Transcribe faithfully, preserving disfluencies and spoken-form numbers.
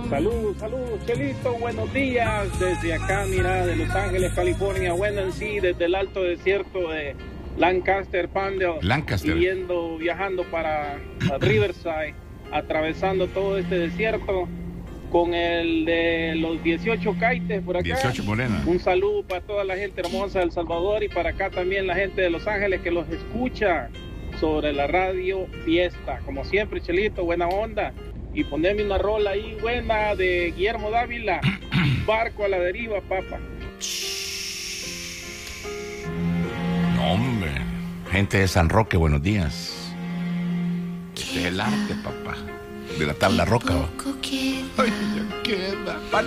Saludos, saludos, Chelito, buenos días. Desde acá, mira, de Los Ángeles, California. Bueno, en sí, desde el alto desierto de Lancaster, Pandale. Lancaster. Y yendo, viajando para Riverside, atravesando todo este desierto con el de los dieciocho Caites por acá. dieciocho Morena. Un saludo para toda la gente hermosa de El Salvador y para acá también la gente de Los Ángeles que los escucha sobre la radio Fiesta. Como siempre, Chelito, buena onda. Y poneme una rola ahí buena de Guillermo Dávila. Barco a la deriva, papá. No, hombre. Gente de San Roque, buenos días. Este es el arte, papá. De la tabla roca. ¿Va? Ay, ya queda.